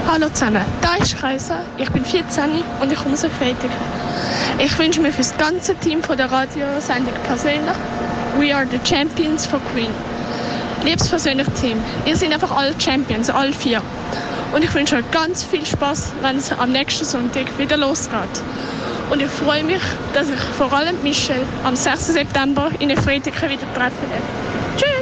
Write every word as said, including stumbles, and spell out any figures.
Hallo zusammen, da ist Kaiser, ich bin vierzehn und ich komme aus Freitag. Ich wünsche mir für das ganze Team von der Radiosendung persönlich We are the Champions von Queen. Liebes persönliches Team, ihr seid einfach alle Champions, alle vier. Und ich wünsche euch ganz viel Spaß, wenn es am nächsten Sonntag wieder losgeht. Und ich freue mich, dass ich vor allem Michelle am sechsten September in Freitag wieder treffen werde.